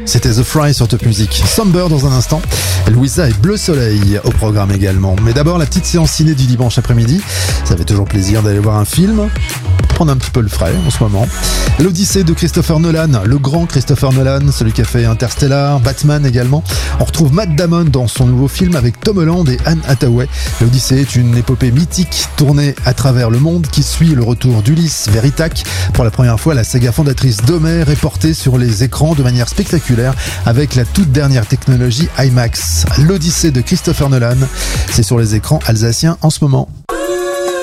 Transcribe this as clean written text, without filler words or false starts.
C'était The Fry sur Top Music. Somber dans un instant. Louisa et Bleu Soleil au programme également. Mais d'abord, la petite séance ciné du dimanche après-midi. Ça fait toujours plaisir d'aller voir un film. Prendre un petit peu le frais en ce moment. L'Odyssée de Christopher Nolan, le grand Christopher Nolan, celui qui a fait Interstellar, Batman également. On retrouve Matt Damon dans son nouveau film avec Tom Holland et Anne Hathaway. L'Odyssée est une épopée mythique tournée à travers le monde qui suit le retour d'Ulysse vers Ithaque. Pour la première fois, la saga fondatrice d'Homère est portée sur les écrans de manière spectaculaire avec la toute dernière technologie IMAX. L'Odyssée de Christopher Nolan, c'est sur les écrans alsaciens en ce moment.